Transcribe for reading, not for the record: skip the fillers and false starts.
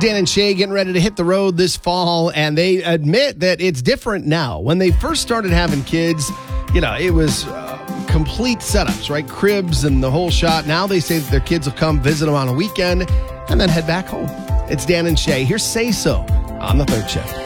Dan and Shay getting ready to hit the road this fall, and they admit that it's different now. When they first started having kids, it was complete setups, right? Cribs and the whole shot. Now they say that their kids will come visit them on a weekend and then head back home. It's Dan and Shay. Here's Say So on the Third Shift.